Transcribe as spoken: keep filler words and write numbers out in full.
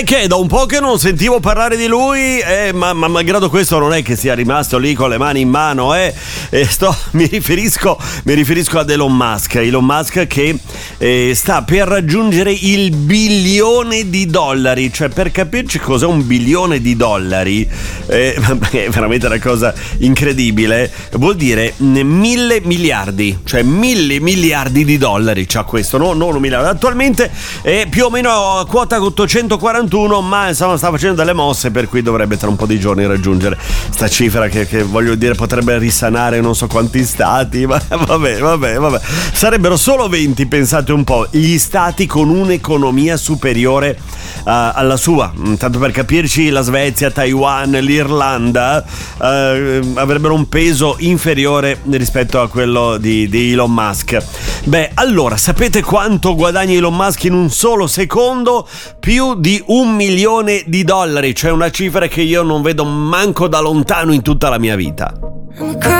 Che da un po' che non sentivo parlare di lui, eh, ma, ma malgrado questo non è che sia rimasto lì con le mani in mano, eh. Eh, sto, mi, riferisco, mi riferisco ad Elon Musk. Elon Musk che eh, sta per raggiungere il bilione di dollari. Cioè, per capirci cos'è un bilione di dollari, eh, è veramente una cosa incredibile. Vuol dire mille miliardi, cioè mille miliardi di dollari. C'ha questo, no? Non un miliardo. Attualmente è più o meno a quota ottocentoquarantuno, ma insomma sta facendo delle mosse, per cui dovrebbe tra un po' di giorni raggiungere sta cifra che, che voglio dire potrebbe risanare non so quanti stati, ma vabbè, vabbè, vabbè. Sarebbero solo venti, pensate un po', gli stati con un'economia superiore uh, alla sua. Tanto per capirci, la Svezia, Taiwan, l'Irlanda uh, avrebbero un peso inferiore rispetto a quello di, di Elon Musk. Beh, allora, sapete quanto guadagna Elon Musk in un solo secondo? Più di un milione di dollari, cioè una cifra che io non vedo manco da lontano in tutta la mia vita.